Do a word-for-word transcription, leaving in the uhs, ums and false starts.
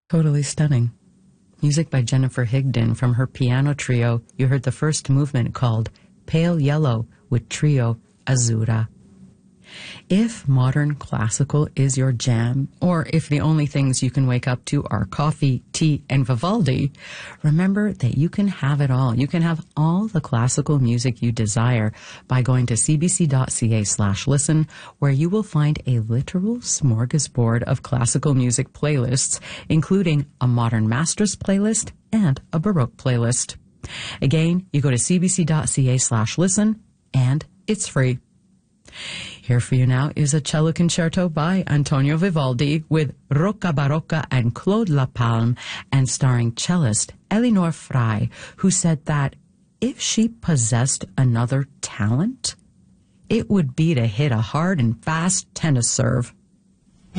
Totally stunning. Music by Jennifer Higdon. From her piano trio, you heard the first movement called Pale Yellow with Trio Azzurra. If modern classical is your jam, or if the only things you can wake up to are coffee, tea, and Vivaldi, remember that you can have it all. You can have all the classical music you desire by going to cbc.ca slash listen, where you will find a literal smorgasbord of classical music playlists, including a modern masters playlist and a Baroque playlist. Again, you go to cbc.ca slash listen, and it's free. Here for you now is a cello concerto by Antonio Vivaldi with Rocca Barocca and Claude Lapalme, and starring cellist Elinor Frey, who said that if she possessed another talent, it would be to hit a hard and fast tennis serve.